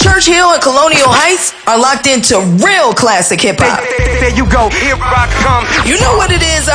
Churchill and Colonial Heights are locked into real classic hip hop. There you go, here I come. You know what it is.